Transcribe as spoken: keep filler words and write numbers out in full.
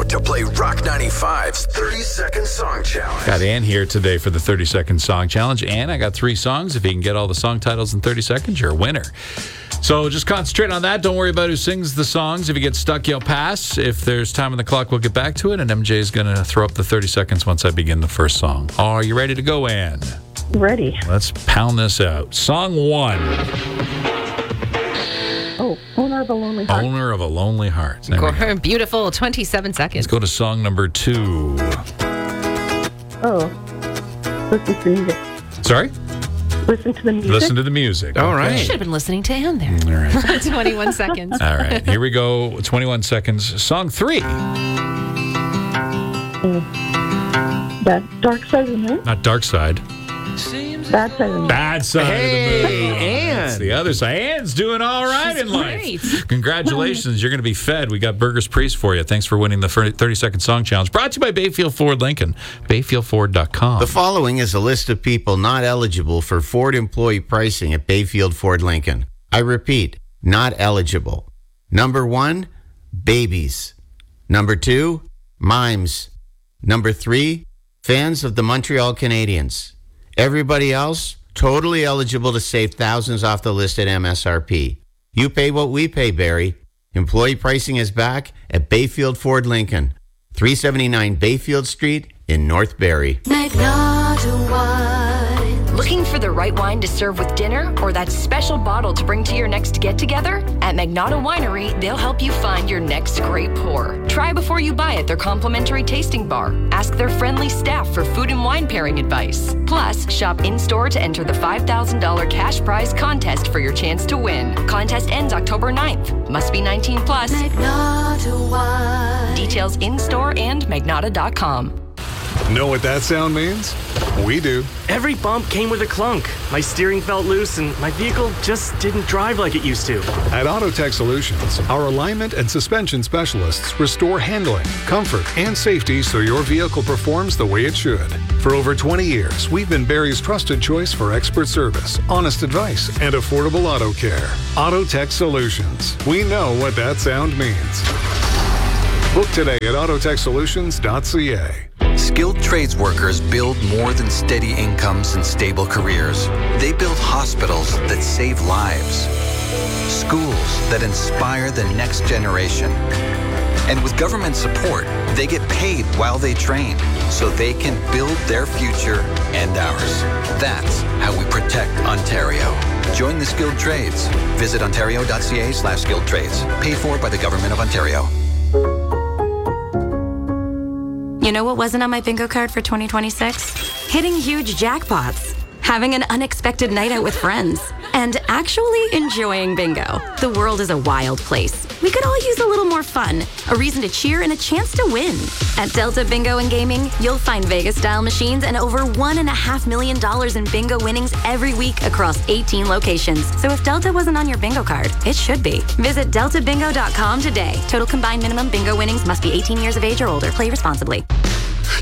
to play Rock ninety-five's thirty-second Song Challenge. Got Ann here today for the thirty-second Song Challenge. Ann, I got three songs. If you can get all the song titles in thirty seconds, you're a winner. So just concentrate on that. Don't worry about who sings the songs. If you get stuck, you'll pass. If there's time on the clock, we'll get back to it. And M J is going to throw up the thirty seconds once I begin the first song. Are you ready to go, Ann? Ready. Let's pound this out. Song one. Oh, Owner of a Lonely Heart. Owner of a Lonely Heart. There we go. Beautiful. twenty-seven seconds. Let's go to song number two. Oh, listen to the music. Sorry? Listen to the music. Listen to the music. All Okay. right. Should have been listening to Ann there. All right. twenty-one seconds. All right. Here we go. twenty-one seconds. Song three. Bad Dark Side of the Moon. Not Dark Side. Bad Side of the Moon. Bad Side Hey, of the Moon. Ann. It's the other side. Ann's doing all right She's in life. great. Congratulations. You're going to be fed. We got Burgers Priest for you. Thanks for winning the thirty-second Song Challenge. Brought to you by Bayfield Ford Lincoln. Bayfield Ford dot com. The following is a list of people not eligible for Ford employee pricing at Bayfield Ford Lincoln. I repeat, not eligible. Number one, babies. Number two, mimes. Number three, fans of the Montreal Canadiens. Everybody else, totally eligible to save thousands off the list at M S R P. You pay what we pay, Barry. Employee pricing is back at Bayfield Ford Lincoln, three seventy-nine Bayfield Street in North Barry. Magnata wine. Looking for the right wine to serve with dinner or that special bottle to bring to your next get-together? At Magnata Winery, they'll help you find your next great pour. Try before you buy at their complimentary tasting bar. Ask their friendly staff for food and wine pairing advice. Plus, shop in-store to enter the five thousand dollars cash prize contest for your chance to win. Contest ends October ninth. Must be nineteen plus. Magnata wine. Details in-store and magnata dot com. Know what that sound means? We do. Every bump came with a clunk. My steering felt loose and my vehicle just didn't drive like it used to. At AutoTech Solutions, our alignment and suspension specialists restore handling, comfort, and safety so your vehicle performs the way it should. For over twenty years, we've been Barry's trusted choice for expert service, honest advice, and affordable auto care. AutoTech Solutions. We know what that sound means. Book today at autotech solutions dot c a. Skilled trades workers build more than steady incomes and stable careers. They build hospitals that save lives, schools that inspire the next generation. And with government support, they get paid while they train so they can build their future and ours. That's how we protect Ontario. Join the skilled trades. Visit ontario dot c a slash skilled trades. Paid for by the Government of Ontario. You know what wasn't on my bingo card for twenty twenty-six? Hitting huge jackpots, having an unexpected night out with friends, and actually enjoying bingo. The world is a wild place. We could all use a little more fun, a reason to cheer, and a chance to win. At Delta Bingo and Gaming, you'll find Vegas-style machines and over one and a half million dollars in bingo winnings every week across eighteen locations. So if Delta wasn't on your bingo card, it should be. Visit delta bingo dot com today. Total combined minimum bingo winnings must be eighteen years of age or older. Play responsibly.